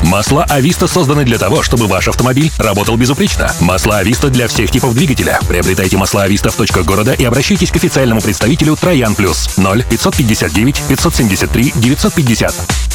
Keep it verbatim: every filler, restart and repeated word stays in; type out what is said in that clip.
Масла Ависта созданы для того, чтобы ваш автомобиль работал безупречно. Масла Ависта для всех типов двигателя. Приобретайте масла Ависта в точках города и обращайтесь к официальному представителю Троян Плюс ноль пятьсот пятьдесят девять пятьсот семьдесят три девятьсот пятьдесят.